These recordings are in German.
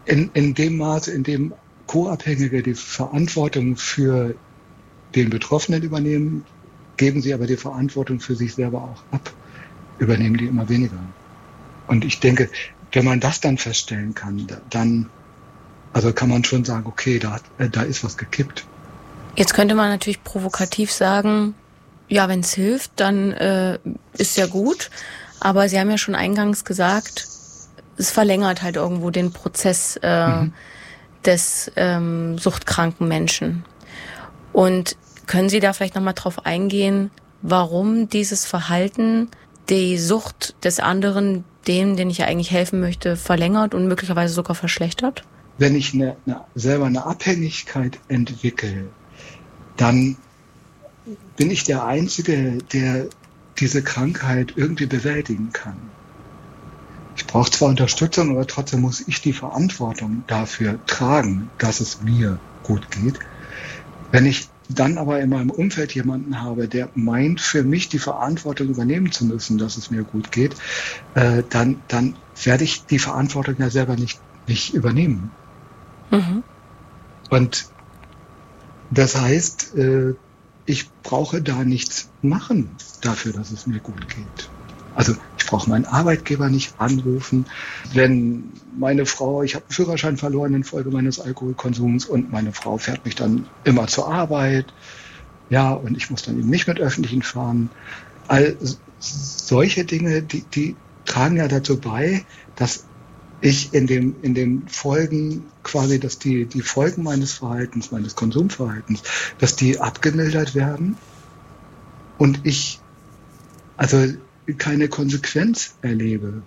In dem Maße, in dem Co-Abhängige die Verantwortung für den Betroffenen übernehmen, geben sie aber die Verantwortung für sich selber auch ab, übernehmen die immer weniger. Und ich denke, wenn man das dann feststellen kann, dann also kann man schon sagen, okay, da ist was gekippt. Jetzt könnte man natürlich provokativ sagen, ja, wenn es hilft, dann ist ja gut. Aber Sie haben ja schon eingangs gesagt, es verlängert halt irgendwo den Prozess des suchtkranken Menschen. Und können Sie da vielleicht nochmal drauf eingehen, warum dieses Verhalten die Sucht des anderen, dem, den ich ja eigentlich helfen möchte, verlängert und möglicherweise sogar verschlechtert? Wenn ich selber eine Abhängigkeit entwickle, dann bin ich der Einzige, der diese Krankheit irgendwie bewältigen kann. Ich brauche zwar Unterstützung, aber trotzdem muss ich die Verantwortung dafür tragen, dass es mir gut geht. Wenn ich dann aber in meinem Umfeld jemanden habe, der meint, für mich die Verantwortung übernehmen zu müssen, dass es mir gut geht, dann werde ich die Verantwortung ja selber nicht übernehmen. Mhm. Und das heißt, ich brauche da nichts machen dafür, dass es mir gut geht. Also ich brauche meinen Arbeitgeber nicht anrufen, wenn meine Frau, ich habe einen Führerschein verloren infolge meines Alkoholkonsums und meine Frau fährt mich dann immer zur Arbeit, ja, und ich muss dann eben nicht mit Öffentlichen fahren. All solche Dinge, die tragen ja dazu bei, dass ich in den Folgen quasi, dass die Folgen meines Verhaltens, meines Konsumverhaltens, dass die abgemildert werden und ich also keine Konsequenz erlebe.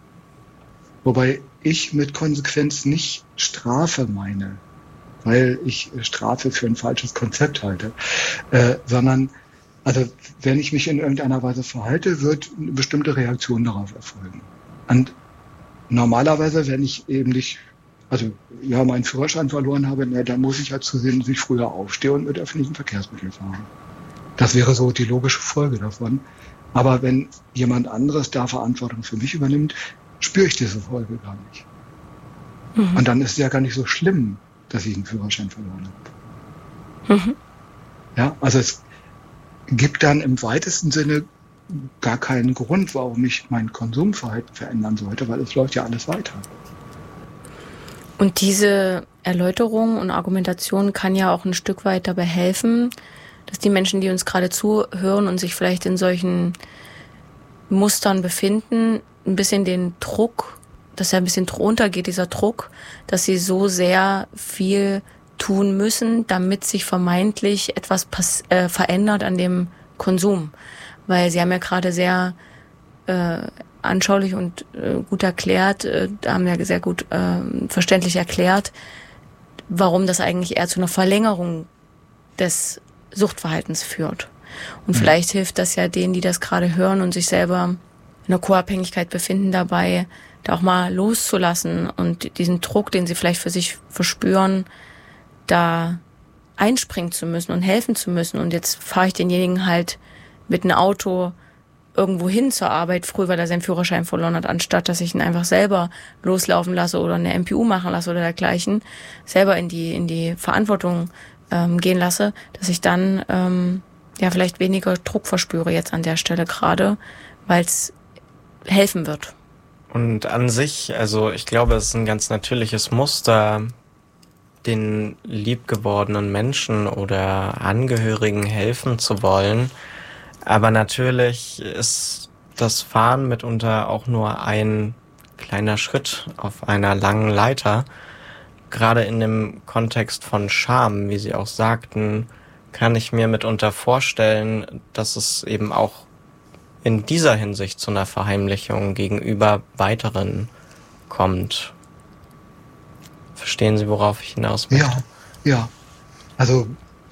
Wobei ich mit Konsequenz nicht Strafe meine, weil ich Strafe für ein falsches Konzept halte, sondern also wenn ich mich in irgendeiner Weise verhalte, wird eine bestimmte Reaktion darauf erfolgen. Und normalerweise, wenn ich eben nicht, also ja, meinen Führerschein verloren habe, dann muss ich ja zusehen, dass ich früher aufstehe und mit öffentlichen Verkehrsmitteln fahre. Das wäre so die logische Folge davon. Aber wenn jemand anderes da Verantwortung für mich übernimmt, spüre ich diese Folge gar nicht. Mhm. Und dann ist es ja gar nicht so schlimm, dass ich einen Führerschein verloren habe. Mhm. Ja, also es gibt dann im weitesten Sinne gar keinen Grund, warum ich mein Konsumverhalten verändern sollte, weil es läuft ja alles weiter. Und diese Erläuterung und Argumentation kann ja auch ein Stück weit dabei helfen, dass die Menschen, die uns gerade zuhören und sich vielleicht in solchen Mustern befinden, ein bisschen den Druck, dass er ein bisschen runtergeht, dieser Druck, dass sie so sehr viel tun müssen, damit sich vermeintlich etwas verändert an dem Konsum. Weil Sie haben ja gerade sehr anschaulich und gut erklärt, haben ja sehr gut verständlich erklärt, warum das eigentlich eher zu einer Verlängerung des Suchtverhaltens führt. Und vielleicht hilft das ja denen, die das gerade hören und sich selber in einer Co-Abhängigkeit befinden, dabei, da auch mal loszulassen und diesen Druck, den sie vielleicht für sich verspüren, da einspringen zu müssen und helfen zu müssen. Und jetzt fahre ich denjenigen halt mit einem Auto irgendwo hin zur Arbeit, früh, weil er seinen Führerschein verloren hat, anstatt dass ich ihn einfach selber loslaufen lasse oder eine MPU machen lasse oder dergleichen, selber in die Verantwortung gehen lasse, dass ich dann vielleicht weniger Druck verspüre jetzt an der Stelle gerade, weil es helfen wird. Und an sich, also ich glaube, es ist ein ganz natürliches Muster, den liebgewordenen Menschen oder Angehörigen helfen zu wollen. Aber natürlich ist das Fahren mitunter auch nur ein kleiner Schritt auf einer langen Leiter. Gerade in dem Kontext von Scham, wie Sie auch sagten, kann ich mir mitunter vorstellen, dass es eben auch in dieser Hinsicht zu einer Verheimlichung gegenüber weiteren kommt. Verstehen Sie, worauf ich hinaus möchte? Ja. Also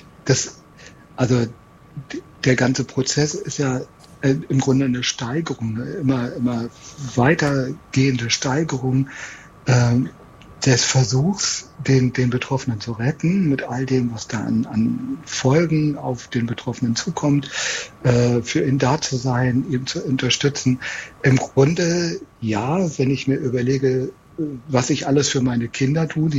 der ganze Prozess ist ja im Grunde eine Steigerung, immer weitergehende Steigerung des Versuchs, den Betroffenen zu retten, mit all dem, was da an Folgen auf den Betroffenen zukommt, für ihn da zu sein, ihm zu unterstützen. Im Grunde, ja, wenn ich mir überlege, was ich alles für meine Kinder tue, die